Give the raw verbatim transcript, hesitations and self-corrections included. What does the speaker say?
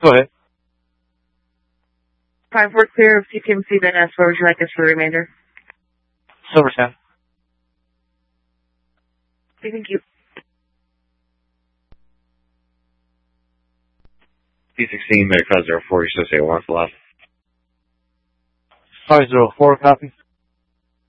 Go ahead. five four clear of C T M C, then S. What would you like us for the remainder? Silver ten. Okay, thank you. P sixteen, Medical zero four, you should say one for last. five zero four, copy.